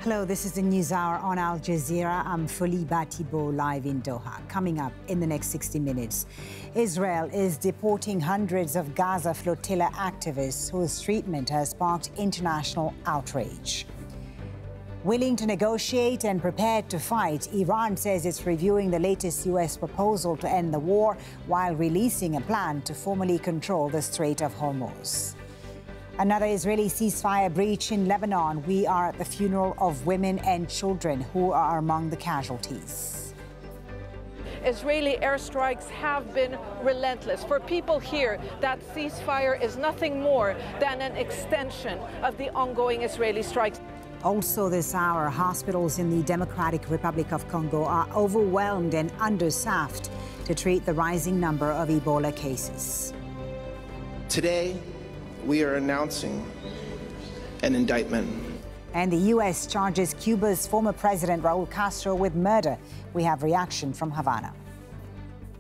Hello, this is the News Hour on Al Jazeera. I'm Foliba Thibault, live in Doha. Coming up in the next 60 minutes, Israel is deporting hundreds of Gaza flotilla activists whose treatment has sparked international outrage. Willing to negotiate and prepared to fight, Iran says it's reviewing the latest U.S. proposal to end the war while releasing a plan to formally control the Strait of Hormuz. Another Israeli ceasefire breach in Lebanon. We are at the funeral of women and children who are among the casualties. Israeli airstrikes have been relentless. For people here, that ceasefire is nothing more than an extension of the ongoing Israeli strikes. Also this hour, hospitals in the Democratic Republic of Congo are overwhelmed and understaffed to treat the rising number of Ebola cases. Today, we are announcing an indictment. And the U.S. charges Cuba's former president, Raul Castro, with murder. We have reaction from Havana.